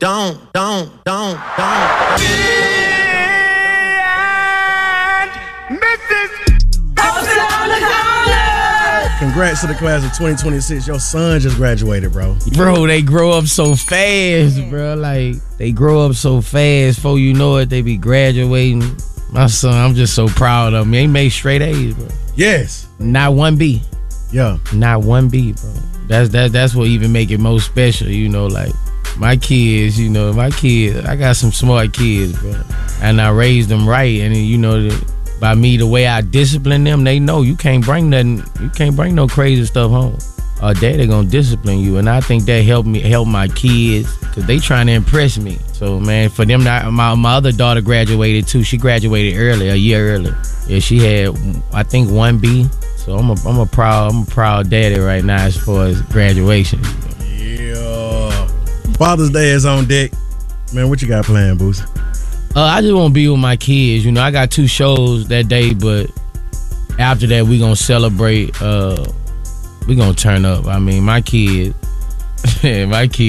Congrats to the class of 2026. Your son just graduated, bro. Bro, they grow up so fast, bro. Like, they grow up so fast. Before you know it, they be graduating. My son, I'm just so proud of him. He made straight A's, bro. Yes. Not one B. Yeah. Not one B, bro. That's what even make it most special, you know, like my kids, I got some smart kids, bro. And I raised them right. And, you know, by me, the way I discipline them, they know you can't bring no crazy stuff home. Daddy gonna discipline you. And I think that helped my kids, because they trying to impress me. So, man, for them, my other daughter graduated too. She graduated a year early. Yeah, she had, I think, 1B. So I'm a proud daddy right now as far as graduation. Yeah. Father's Day is on deck. Man, what you got planned, Boosie? I just want to be with my kids. You know, I got 2 shows that day, but after that, we gonna celebrate. We gonna turn up. I mean, my kids, they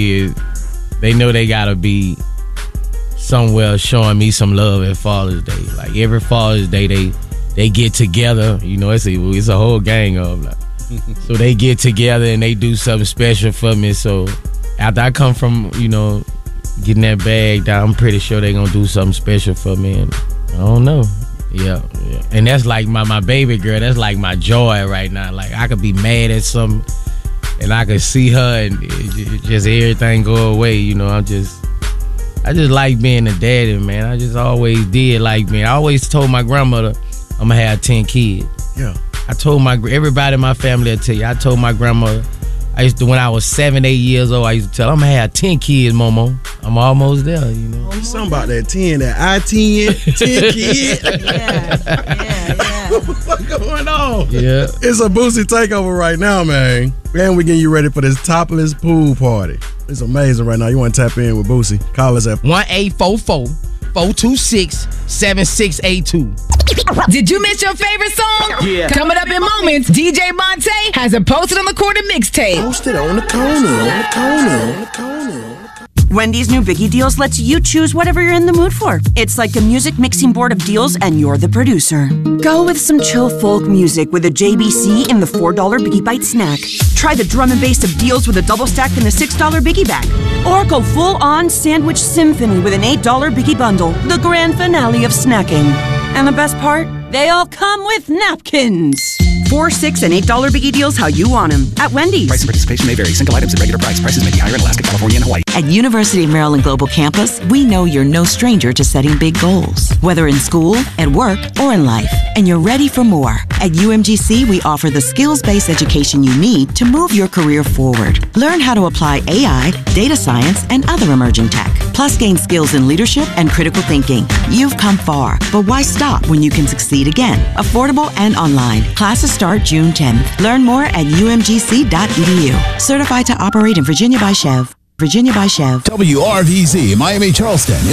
know they gotta be somewhere showing me some love at Father's Day. Like every Father's Day, they get together. You know, it's a whole gang of them. So they get together and they do something special for me. So after I come from, you know, getting that bag down, I'm pretty sure they gonna do something special for me. And I don't know. Yeah. And that's like my baby girl. That's like my joy right now. Like I could be mad at something and I could see her and just everything go away. You know, I just like being a daddy, man. I just always did like being. I always told my grandmother I'm gonna have 10 kids. Yeah. I told everybody in my family, I tell you, I told my grandmother, when I was 7, 8 years old, I used to tell her, I'm gonna have 10 kids, Momo. I'm almost there, you know. Something about that 10, that I-10, 10 kids. Yeah. What's going on? Yeah. It's a Boosie takeover right now, man. And we're getting you ready for this topless pool party. It's amazing right now. You want to tap in with Boosie? Call us at 1-844-426-7682. Did you miss your favorite song? Yeah. Coming up in moments, DJ Monte has it posted on the corner mixtape. Posted on the corner. Wendy's new Biggie Deals lets you choose whatever you're in the mood for. It's like a music mixing board of deals and you're the producer. Go with some chill folk music with a JBC in the $4 Biggie Bite snack. Try the drum and bass of deals with a double stack in the $6 Biggie bag. Or go full-on sandwich symphony with an $8 Biggie bundle, the grand finale of snacking. And the best part? They all come with napkins. $4, $6, and $8 Biggie Deals how you want them at Wendy's. Price and participation may vary. Single items at regular price. Prices may be higher in Alaska, California, and Hawaii. At University of Maryland Global Campus, we know you're no stranger to setting big goals, whether in school, at work, or in life. And you're ready for more. At UMGC, we offer the skills-based education you need to move your career forward. Learn how to apply AI, data science, and other emerging tech. Plus, gain skills in leadership and critical thinking. You've come far, but why stop when you can succeed again? Affordable and online. Classes start June 10th. Learn more at umgc.edu. Certified to operate in Virginia by Chev. WRVZ, Miami, Charleston.